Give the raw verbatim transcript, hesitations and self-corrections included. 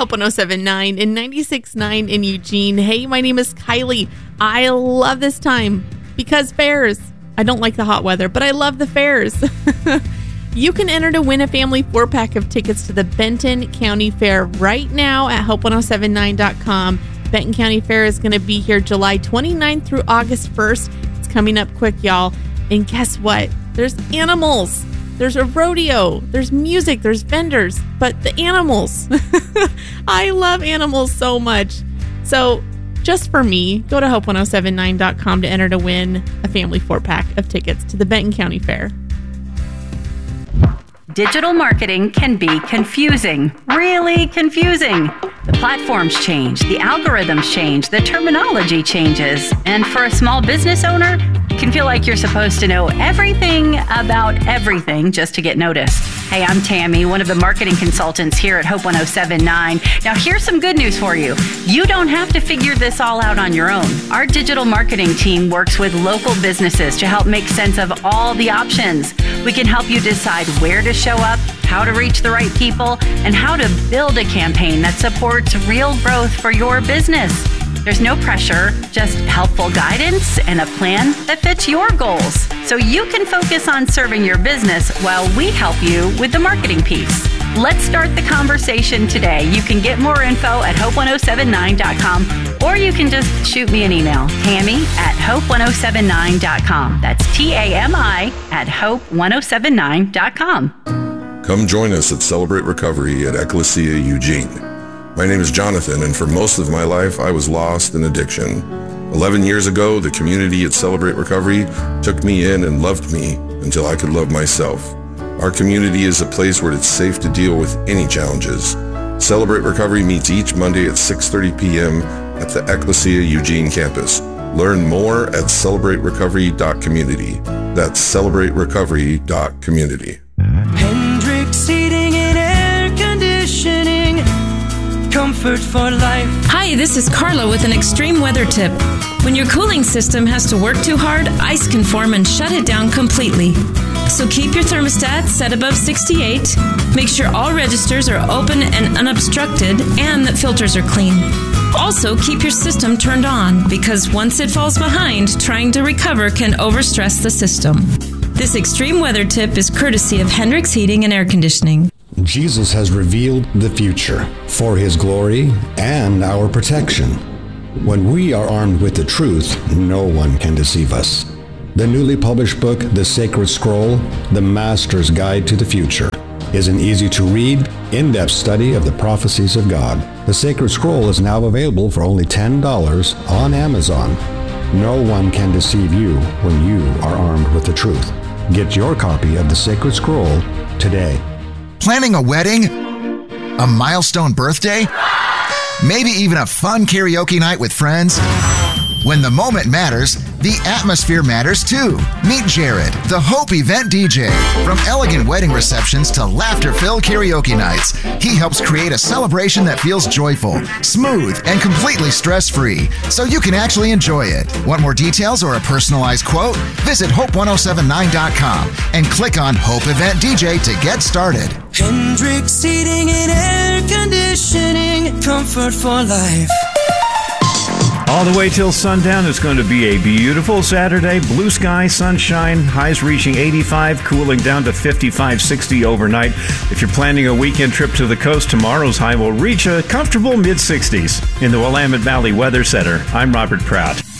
Hope one oh seven point nine and ninety-six point nine in Eugene. Hey, my name is Kylie. I love this time because fairs. I don't like the hot weather, but I love the fairs. You can enter to win a family four-pack of tickets to the Benton County Fair right now at hope one oh seven nine dot com. Benton County Fair is going to be here July twenty-ninth through August first. It's coming up quick, y'all. And guess what? There's animals. There's a rodeo. There's music. There's vendors. But the animals. I love animals so much. So just for me, go to hope one oh seven nine dot com to enter to win a family four-pack of tickets to the Benton County Fair. Digital marketing can be confusing, really confusing. The platforms change, the algorithms change, the terminology changes. And for a small business owner, it can feel like you're supposed to know everything about everything just to get noticed. Hey, I'm Tammy, one of the marketing consultants here at Hope one oh seven point nine. Now, here's some good news for you. You don't have to figure this all out on your own. Our digital marketing team works with local businesses to help make sense of all the options. We can help you decide where to show up, how to reach the right people, and how to build a campaign that supports real growth for your business. There's no pressure, just helpful guidance and a plan that fits your goals. So you can focus on serving your business while we help you with the marketing piece. Let's start the conversation today. You can get more info at hope one oh seven nine dot com, or you can just shoot me an email, Tammy at hope one oh seven nine dot com. That's T A M I at hope one oh seven nine dot com. Come join us at Celebrate Recovery at Ecclesia Eugene. My name is Jonathan, and for most of my life, I was lost in addiction. Eleven years ago, the community at Celebrate Recovery took me in and loved me until I could love myself. Our community is a place where it's safe to deal with any challenges. Celebrate Recovery meets each Monday at six thirty p.m. at the Ecclesia Eugene campus. Learn more at celebrate recovery dot community. That's celebrate recovery dot community. Hendrix Heating and Air Conditioning, comfort for life. Hi, this is Carla with an extreme weather tip. When your cooling system has to work too hard, ice can form and shut it down completely. So keep your thermostat set above sixty-eight. Make sure all registers are open and unobstructed and that filters are clean. Also, keep your system turned on because once it falls behind, trying to recover can overstress the system. This extreme weather tip is courtesy of Hendrix Heating and Air Conditioning. Jesus has revealed the future for His glory and our protection. When we are armed with the truth, no one can deceive us. The newly published book, The Sacred Scroll, The Master's Guide to the Future, is an easy-to-read, in-depth study of the prophecies of God. The Sacred Scroll is now available for only ten dollars on Amazon. No one can deceive you when you are armed with the truth. Get your copy of The Sacred Scroll today. Planning a wedding? A milestone birthday? Maybe even a fun karaoke night with friends? When the moment matters, the atmosphere matters too. Meet Jared, the Hope event D J. From elegant wedding receptions to laughter-filled karaoke nights, he helps create a celebration that feels joyful, smooth, and completely stress-free, so you can actually enjoy it. Want more details or a personalized quote? Visit hope one oh seven nine dot com and click on Hope Event D J to get started. Hendrix Heating and Air Conditioning, comfort for life. All the way till sundown, it's going to be a beautiful Saturday. Blue sky, sunshine, highs reaching eighty-five, cooling down to fifty-five, sixty overnight. If you're planning a weekend trip to the coast, tomorrow's high will reach a comfortable mid-sixties. In the Willamette Valley Weather Center, I'm Robert Pratt.